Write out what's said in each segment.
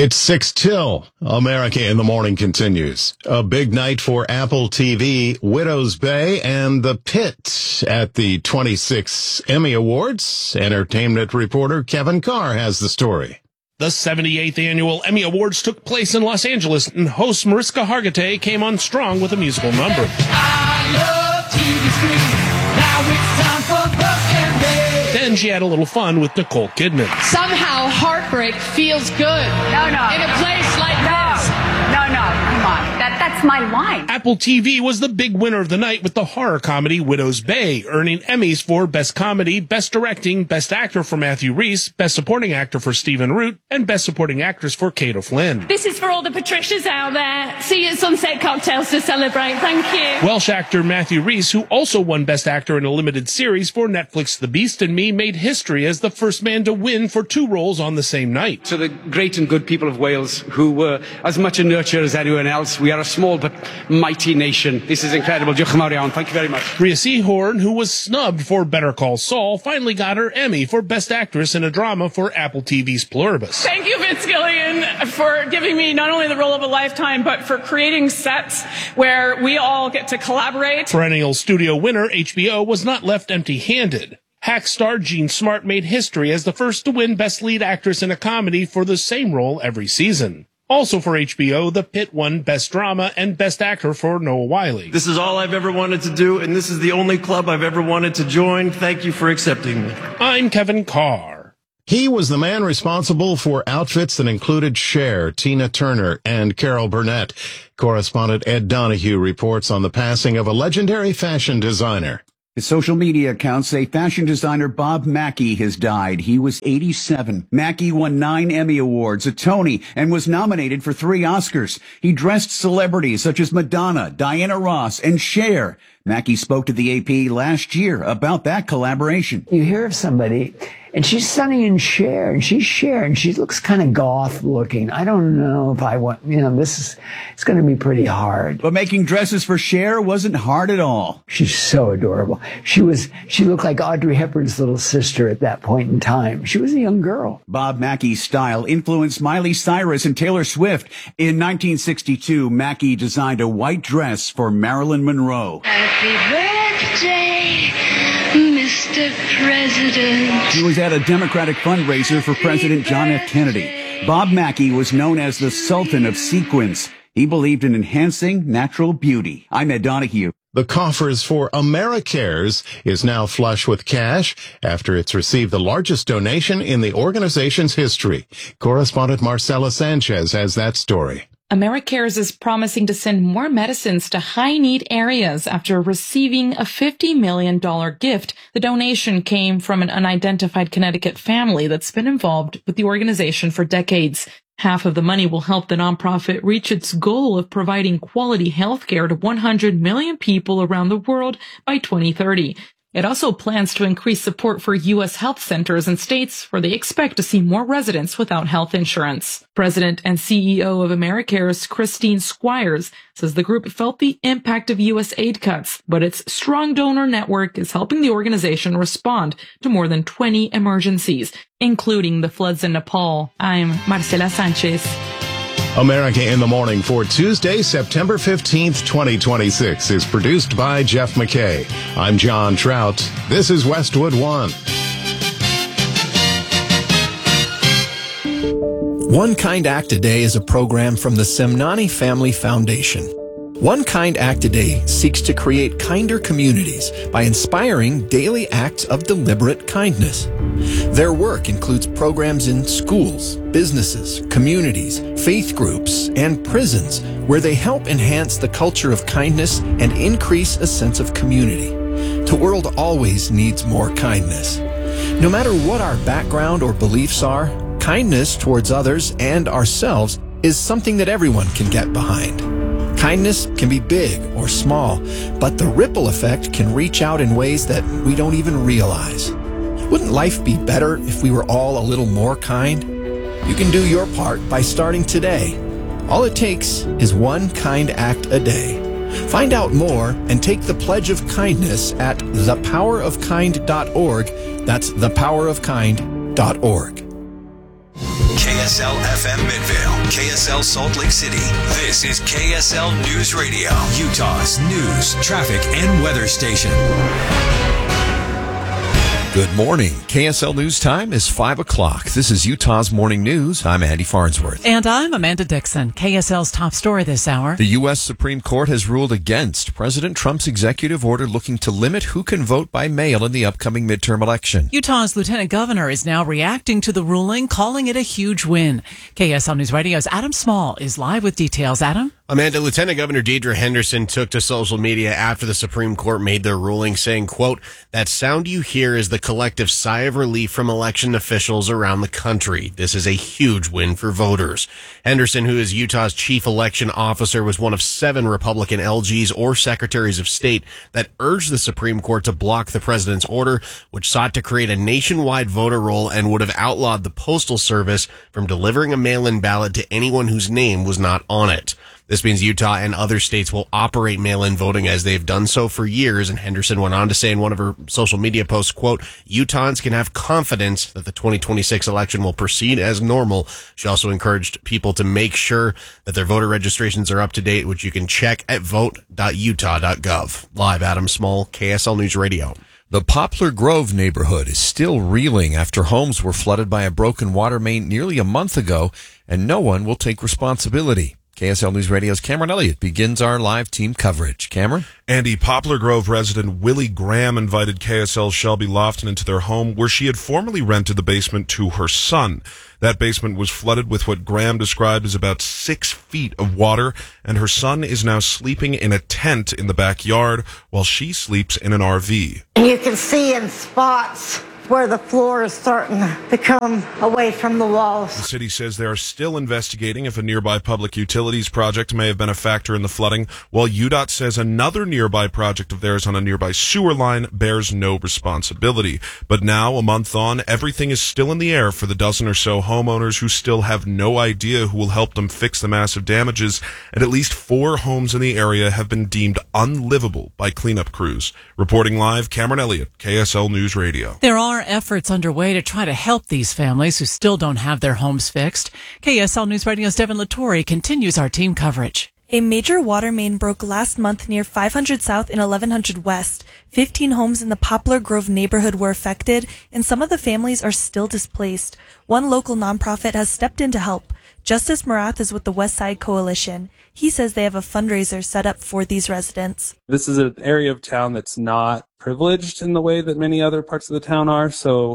It's 6 till. America in the Morning continues. A big night for Apple TV, Widows Bay, and The Pit at the 26 Emmy Awards. Entertainment reporter Kevin Carr has the story. The 78th Annual Emmy Awards took place in Los Angeles, and host Mariska Hargitay came on strong with a musical number. I love TV screens. Now it's time for Buck and Bay. Then she had a little fun with Nicole Kidman. Somehow heartbreak feels good. No. In a place like this. No, come on. That's my line. Apple TV was the big winner of the night with the horror comedy Widows Bay, earning Emmys for Best Comedy, Best Directing, Best Actor for Matthew Rhys, Best Supporting Actor for Stephen Root, and Best Supporting Actress for Kate O'Flynn. This is for all the Patricias out there. See you at Sunset Cocktails to celebrate. Thank you. Welsh actor Matthew Rhys, who also won Best Actor in a limited series for Netflix The Beast and Me, made history as the first man to win for two roles on the same night. To the great and good people of Wales, who were as much a nurture as anyone else, we are a small but mighty nation. This is incredible. Diolch yn fawr iawn. Thank you very much. Rhea Seehorn, who was snubbed for Better Call Saul, finally got her Emmy for Best Actress in a Drama for Apple TV's Pluribus. Thank you, Vince Gilligan, for giving me not only the role of a lifetime, but for creating sets where we all get to collaborate. Perennial studio winner HBO was not left empty-handed. Hack star Jean Smart made history as the first to win Best Lead Actress in a Comedy for the same role every season. Also for HBO, The Pit won Best Drama and Best Actor for Noah Wyle. This is all I've ever wanted to do, and this is the only club I've ever wanted to join. Thank you for accepting me. I'm Kevin Carr. He was the man responsible for outfits that included Cher, Tina Turner, and Carol Burnett. Correspondent Ed Donahue reports on the passing of a legendary fashion designer. His social media accounts say fashion designer Bob Mackie has died. He was 87. Mackie won 9 Emmy Awards, a Tony, and was nominated for 3 Oscars. He dressed celebrities such as Madonna, Diana Ross, and Cher. Mackie spoke to the AP last year about that collaboration. You hear of somebody, and she's sunning in Cher, and she's Cher, and she looks kind of goth looking. I don't know if I want, it's going to be pretty hard. But making dresses for Cher wasn't hard at all. She's so adorable. She looked like Audrey Hepburn's little sister at that point in time. She was a young girl. Bob Mackie's style influenced Miley Cyrus and Taylor Swift. In 1962, Mackie designed a white dress for Marilyn Monroe. Happy birthday, Mr. President. He was at a Democratic fundraiser for President John F. Kennedy. Bob Mackie was known as the Sultan of Sequins. He believed in enhancing natural beauty. I'm Ed Donahue. The coffers for AmeriCares is now flush with cash after it's received the largest donation in the organization's history. Correspondent Marcela Sanchez has that story. AmeriCares is promising to send more medicines to high-need areas after receiving a $50 million gift. The donation came from an unidentified Connecticut family that's been involved with the organization for decades. Half of the money will help the nonprofit reach its goal of providing quality health care to 100 million people around the world by 2030. It also plans to increase support for U.S. health centers and states where they expect to see more residents without health insurance. President and CEO of AmeriCares, Christine Squires, says the group felt the impact of U.S. aid cuts, but its strong donor network is helping the organization respond to more than 20 emergencies, including the floods in Nepal. I'm Marcela Sanchez. America in the Morning for Tuesday, September 15th, 2026 is produced by Jeff McKay. I'm John Trout. This is Westwood One. One Kind Act a Day is a program from the Semnani Family Foundation. One Kind Act a Day seeks to create kinder communities by inspiring daily acts of deliberate kindness. Their work includes programs in schools, businesses, communities, faith groups, and prisons where they help enhance the culture of kindness and increase a sense of community. The world always needs more kindness. No matter what our background or beliefs are, kindness towards others and ourselves is something that everyone can get behind. Kindness can be big or small, but the ripple effect can reach out in ways that we don't even realize. Wouldn't life be better if we were all a little more kind? You can do your part by starting today. All it takes is one kind act a day. Find out more and take the pledge of kindness at thepowerofkind.org. That's thepowerofkind.org. KSL FM Midvale, KSL Salt Lake City. This is KSL News Radio, Utah's news, traffic, and weather station. Good morning. KSL News Time is 5 o'clock. This is Utah's Morning News. I'm Andy Farnsworth. And I'm Amanda Dixon. KSL's top story this hour. The U.S. Supreme Court has ruled against President Trump's executive order looking to limit who can vote by mail in the upcoming midterm election. Utah's Lieutenant Governor is now reacting to the ruling, calling it a huge win. KSL News Radio's Adam Small is live with details. Adam? Amanda, Lieutenant Governor Deidre Henderson took to social media after the Supreme Court made their ruling, saying, quote, "That sound you hear is the collective sigh of relief from election officials around the country. This is a huge win for voters." Henderson, who is Utah's chief election officer, was one of 7 Republican LGs or secretaries of state that urged the Supreme Court to block the president's order, which sought to create a nationwide voter roll and would have outlawed the Postal Service from delivering a mail-in ballot to anyone whose name was not on it. This means Utah and other states will operate mail-in voting as they've done so for years. And Henderson went on to say in one of her social media posts, quote, "Utahns can have confidence that the 2026 election will proceed as normal." She also encouraged people to make sure that their voter registrations are up to date, which you can check at vote.utah.gov. Live, Adam Small, KSL News Radio. The Poplar Grove neighborhood is still reeling after homes were flooded by a broken water main nearly a month ago, and no one will take responsibility. KSL News Radio's Cameron Elliott begins our live team coverage. Cameron? Andy, Poplar Grove resident Willie Graham invited KSL's Shelby Lofton into their home where she had formerly rented the basement to her son. That basement was flooded with what Graham described as about 6 feet of water, and her son is now sleeping in a tent in the backyard while she sleeps in an RV. You can see in spots where the floor is starting to come away from the walls. The city says they are still investigating if a nearby public utilities project may have been a factor in the flooding, while UDOT says another nearby project of theirs on a nearby sewer line bears no responsibility. But now, a month on, everything is still in the air for the dozen or so homeowners who still have no idea who will help them fix the massive damages, and at least 4 homes in the area have been deemed unlivable by cleanup crews. Reporting live, Cameron Elliott, KSL News Radio. There are efforts underway to try to help these families who still don't have their homes fixed. KSL News Radio's Devin Latore continues our team coverage. A major water main broke last month near 500 South and 1100 West. 15 homes in the Poplar Grove neighborhood were affected, and some of the families are still displaced. One local nonprofit has stepped in to help. Justice Morath is with the West Side Coalition. He says they have a fundraiser set up for these residents. This is an area of town that's not privileged in the way that many other parts of the town are. So,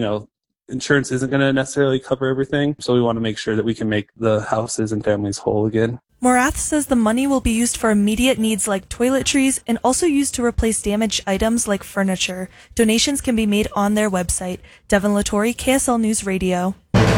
insurance isn't going to necessarily cover everything. So we want to make sure that we can make the houses and families whole again. Morath says the money will be used for immediate needs like toiletries and also used to replace damaged items like furniture. Donations can be made on their website. Devin Latore, KSL News Radio.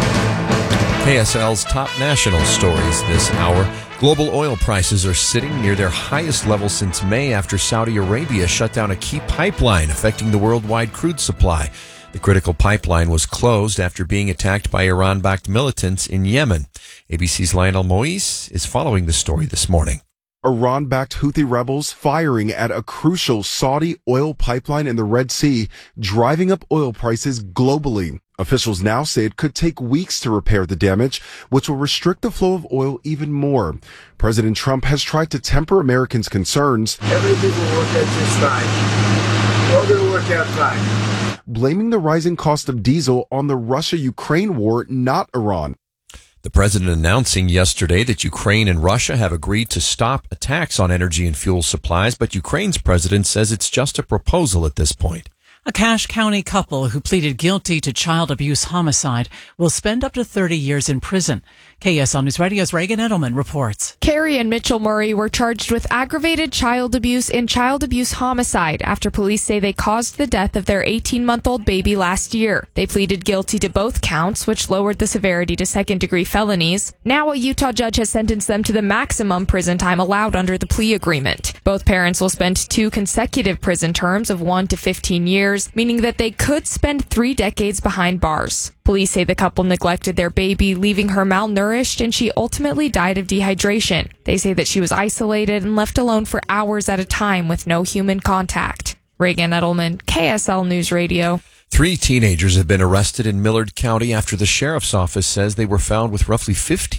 KSL's top national stories this hour. Global oil prices are sitting near their highest level since May after Saudi Arabia shut down a key pipeline affecting the worldwide crude supply. The critical pipeline was closed after being attacked by Iran-backed militants in Yemen. ABC's Lionel Moise is following the story this morning. Iran-backed Houthi rebels firing at a crucial Saudi oil pipeline in the Red Sea, driving up oil prices globally. Officials now say it could take weeks to repair the damage, which will restrict the flow of oil even more. President Trump has tried to temper Americans' concerns. Everything will work out just fine. We're going to work out fine. Blaming the rising cost of diesel on the Russia-Ukraine war, not Iran. The president announcing yesterday that Ukraine and Russia have agreed to stop attacks on energy and fuel supplies, but Ukraine's president says it's just a proposal at this point. A Cache County couple who pleaded guilty to child abuse homicide will spend up to 30 years in prison. KSL News Radio's Reagan Edelman reports. Carrie and Mitchell Murray were charged with aggravated child abuse and child abuse homicide after police say they caused the death of their 18-month-old baby last year. They pleaded guilty to both counts, which lowered the severity to second-degree felonies. Now a Utah judge has sentenced them to the maximum prison time allowed under the plea agreement. Both parents will spend 2 consecutive prison terms of 1 to 15 years, meaning that they could spend 3 decades behind bars. Police say the couple neglected their baby, leaving her malnourished, and she ultimately died of dehydration. They say that she was isolated and left alone for hours at a time with no human contact. Reagan Edelman, KSL News Radio. 3 teenagers have been arrested in Millard County after the sheriff's office says they were found with roughly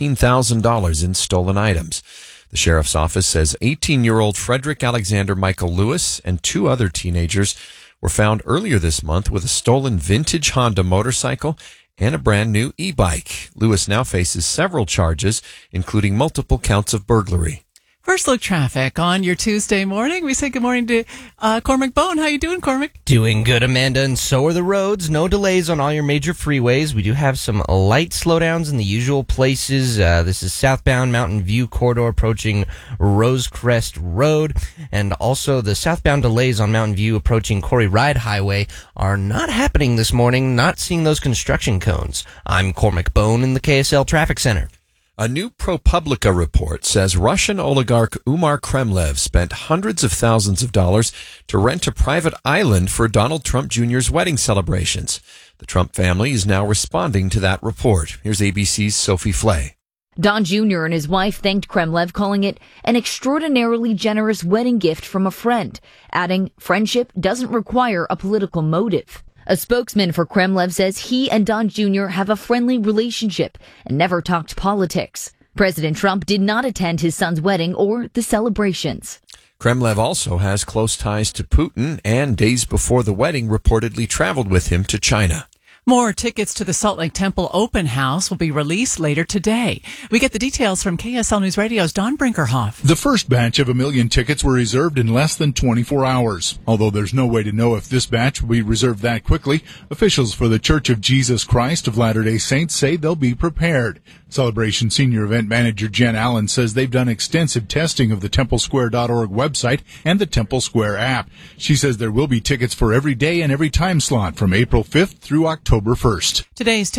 $15,000 in stolen items. The sheriff's office says 18-year-old Frederick Alexander Michael Lewis and 2 other teenagers were found earlier this month with a stolen vintage Honda motorcycle and a brand new e-bike. Lewis now faces several charges, including multiple counts of burglary. First look traffic on your Tuesday morning. We say good morning to Cormac Bone. How you doing, Cormac? Doing good, Amanda, and so are the roads. No delays on all your major freeways. We do have some light slowdowns in the usual places. This is southbound Mountain View corridor approaching Rosecrest Road, and also the southbound delays on Mountain View approaching Corey Ride Highway are not happening this morning. Not seeing those construction cones. I'm Cormac Bone in the KSL Traffic Center. A new ProPublica report says Russian oligarch Umar Kremlev spent hundreds of thousands of dollars to rent a private island for Donald Trump Jr.'s wedding celebrations. The Trump family is now responding to that report. Here's ABC's Sophie Flay. Don Jr. and his wife thanked Kremlev, calling it an extraordinarily generous wedding gift from a friend, adding, friendship doesn't require a political motive. A spokesman for Kremlev says he and Don Jr. have a friendly relationship and never talked politics. President Trump did not attend his son's wedding or the celebrations. Kremlev also has close ties to Putin and days before the wedding reportedly traveled with him to China. More tickets to the Salt Lake Temple Open House will be released later today. We get the details from KSL News Radio's Don Brinkerhoff. The first batch of 1 million tickets were reserved in less than 24 hours. Although there's no way to know if this batch will be reserved that quickly, officials for the Church of Jesus Christ of Latter-day Saints say they'll be prepared. Celebration Senior Event Manager Jen Allen says they've done extensive testing of the TempleSquare.org website and the Temple Square app. She says there will be tickets for every day and every time slot from April 5th through October 1st. Today's